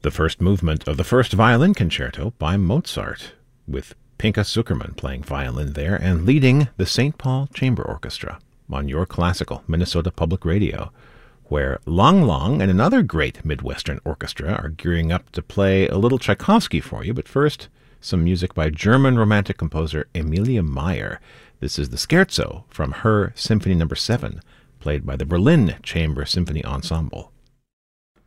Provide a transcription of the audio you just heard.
the first movement of the first violin concerto by Mozart, with Pinka Zuckerman playing violin there and leading the St. Paul Chamber Orchestra on your classical Minnesota Public Radio, where Lang Lang and another great Midwestern orchestra are gearing up to play a little Tchaikovsky for you. But first, some music by German Romantic composer Emilia Meyer. This is the Scherzo from her Symphony No. 7, played by the Berlin Chamber Symphony Ensemble.